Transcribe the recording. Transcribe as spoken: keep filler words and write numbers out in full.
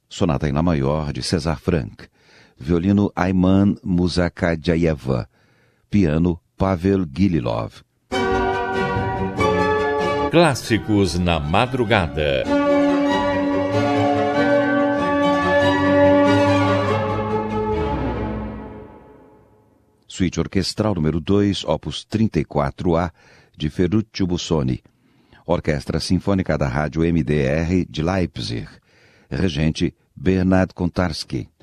Sonata em Lá maior, de César Franck. Violino Ayman Muzakadjayeva. Piano Pavel Gililov. Clássicos na madrugada. Suíte orquestral número dois, opus trinta e quatro A, de Ferruccio Busoni. Orquestra Sinfônica da Rádio M D R de Leipzig. Regente Bernard Kontarski.